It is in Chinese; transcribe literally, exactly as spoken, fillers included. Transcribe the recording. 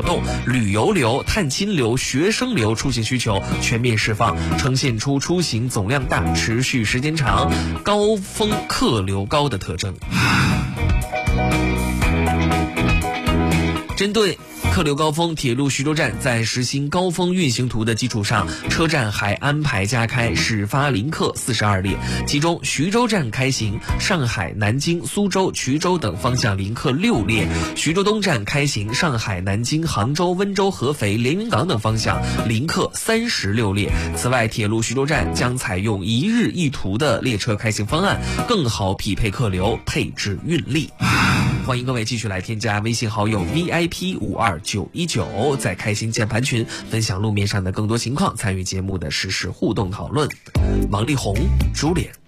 活动，旅游流、探亲流、学生流出行需求全面释放，呈现出出行总量大、持续时间长、高峰客流高的特征。针对客流高峰，铁路徐州站在实行高峰运行图的基础上，车站还安排加开始发临客四十二列，其中徐州站开行上海、南京、苏州、衢州等方向临客六列，徐州东站开行上海、南京、杭州、温州、合肥、连云港等方向临客三十六列。此外，铁路徐州站将采用一日一图的列车开行方案，更好匹配客流，配置运力。欢迎各位继续来添加微信好友 V I P 五二九一九，在开心键盘群分享路面上的更多情况，参与节目的实时互动讨论。王力宏，朱脸。